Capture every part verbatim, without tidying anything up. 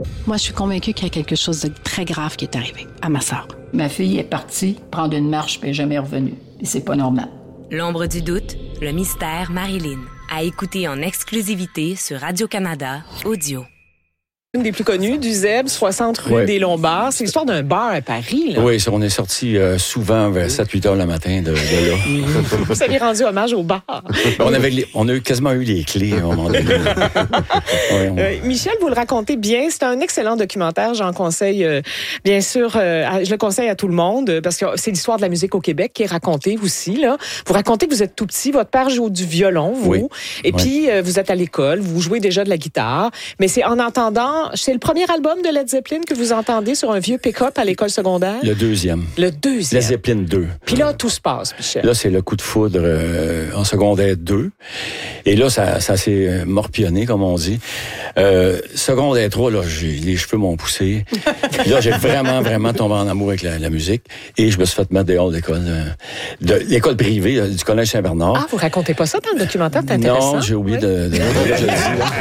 Moi, je suis convaincue qu'il y a quelque chose de très grave qui est arrivé à ma sœur. Ma fille est partie prendre une marche puis elle n'est jamais revenue. Et c'est pas normal. L'ombre du doute, le mystère Marilyn. À écouter en exclusivité sur Radio-Canada Audio. Une des plus connues du Zeb, soixante rue ouais. des Lombards. C'est l'histoire d'un bar à Paris, là. Oui, on est sorti euh, souvent vers sept huit heures le matin de, de là. Vous avez rendu hommage au bar. on, avait les, on a eu quasiment eu les clés à un moment donné. ouais, on... euh, Michel, vous le racontez bien. C'est un excellent documentaire. J'en conseille, euh, bien sûr, euh, à, je le conseille à tout le monde parce que c'est l'histoire de la musique au Québec qui est racontée aussi, là. Vous racontez que vous êtes tout petit. Votre père joue du violon, vous. Oui. Et ouais. puis, euh, vous êtes à l'école. Vous jouez déjà de la guitare. Mais c'est en entendant... C'est le premier album de Led Zeppelin que vous entendez sur un vieux pick-up à l'école secondaire? Le deuxième. Le deuxième. Led Zeppelin deux. Puis là, tout se passe, Michel. Là, c'est le coup de foudre euh, en secondaire deux. Et là, ça, ça s'est morpionné, comme on dit. Euh, secondaire trois, là, j'ai, les cheveux m'ont poussé. Là, j'ai vraiment, vraiment tombé en amour avec la, la musique. Et je me suis fait mettre dehors de l'école, euh, de l'école privée, là, du Collège Saint-Bernard. Ah, vous racontez pas ça dans le documentaire? C'est intéressant. Non, j'ai oublié oui. de... de, de, de je le dis, là.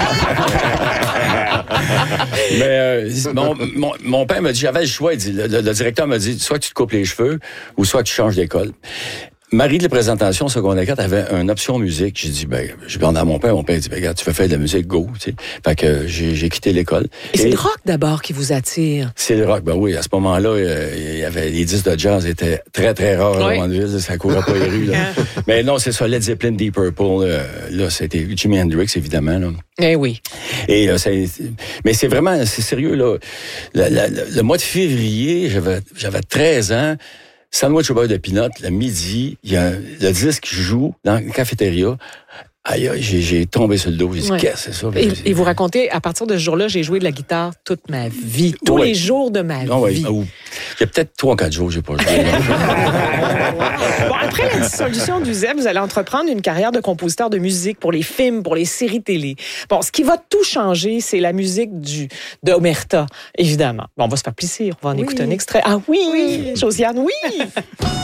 Mais euh, mon, mon, mon père m'a dit, j'avais le choix, il dit, le, le directeur m'a dit, soit tu te coupes les cheveux ou soit tu changes d'école. Marie de la présentation secondaire quatre avait une option musique. J'ai dit, ben, je vais demander à mon père. Mon père dit, ben, regarde, tu veux faire de la musique, go, tu sais. Fait que j'ai, j'ai quitté l'école. Et, Et c'est le rock d'abord qui vous attire? C'est le rock, ben oui. À ce moment-là, il y avait, les disques de jazz étaient très, très rares oui. à Drummondville. Ça courait pas les rues, là. Mais non, c'est ça, Led Zeppelin, Deep Purple, là, là c'était Jimi Hendrix, évidemment, là. Eh oui. Et là, c'est, mais c'est vraiment, c'est sérieux, là. La, la, la, le mois de février, j'avais, j'avais treize ans. Sandwich au beurre de pinot, le midi, il y a le disque qui joue dans la cafétéria. Aïe, j'ai, j'ai tombé sur le dos. J'ai dit, ouais. qu'est-ce que c'est ça? Et, et vous racontez, à partir de ce jour-là, j'ai joué de la guitare toute ma vie. Tous ouais. les jours de ma non, vie. Ouais. Il y a peut-être trois ou quatre jours que j'ai pas joué. Bon, après la dissolution du Zeb, vous allez entreprendre une carrière de compositeur de musique pour les films, pour les séries télé. Bon, ce qui va tout changer, c'est la musique du, de Omerta, évidemment. Bon, on va se faire plaisir. On va en oui. écouter un extrait. Ah oui, oui. Josiane, oui!